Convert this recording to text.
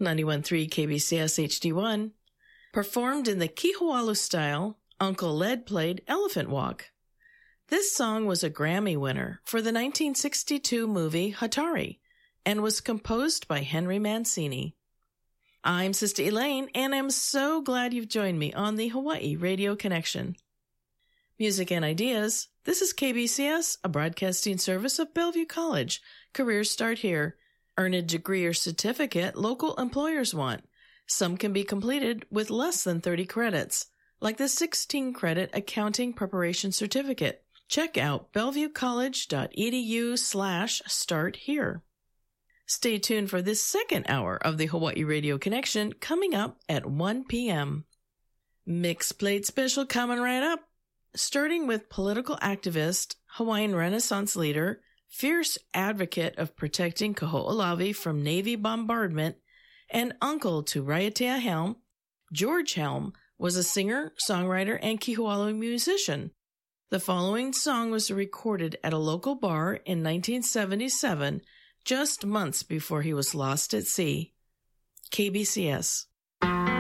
91.3 KBCS HD1. Performed in the Kihualu style, Uncle Led played Elephant Walk. This song was a Grammy winner for the 1962 movie Hatari and was composed by Henry Mancini. I'm Sister Elaine, and I'm so glad you've joined me on the Hawaii Radio Connection. Music and ideas. This is KBCS, a broadcasting service of Bellevue College. Careers start here. Earn a degree or certificate local employers want. Some can be completed with less than 30 credits, like the 16-credit Accounting Preparation Certificate. Check out bellevuecollege.edu/start here. Stay tuned for this second hour of the Hawaii Radio Connection coming up at 1 p.m. Mixed Plate Special coming right up. Starting with political activist, Hawaiian Renaissance leader, fierce advocate of protecting Kaho'olawe from Navy bombardment, and uncle to Raiatea Helm, George Helm was a singer, songwriter, and Kihualu musician. The following song was recorded at a local bar in 1977, just months before he was lost at sea. KBCS.